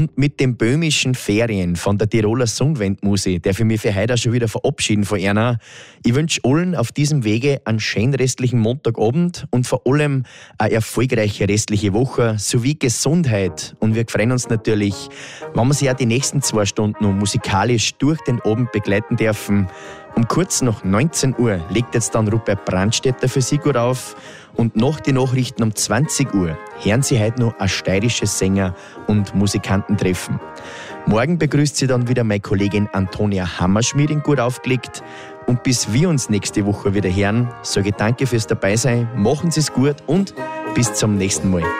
Und mit den böhmischen Ferien von der Tiroler Sundwendmusik darf ich mich für heute auch schon wieder verabschieden von Erna. Ich wünsche allen auf diesem Wege einen schönen restlichen Montagabend und vor allem eine erfolgreiche restliche Woche sowie Gesundheit. Und wir freuen uns natürlich, wenn wir Sie auch die nächsten 2 Stunden noch musikalisch durch den Abend begleiten dürfen. Um kurz nach 19 Uhr legt jetzt dann Rupert Brandstätter für Sie gut auf. Und nach den Nachrichten um 20 Uhr hören Sie heute noch ein steirisches Sänger- und Musikantentreffen. Morgen begrüßt Sie dann wieder meine Kollegin Antonia Hammerschmied in Gut aufgelegt. Und bis wir uns nächste Woche wieder hören, sage ich danke fürs Dabeisein, machen Sie es gut und bis zum nächsten Mal.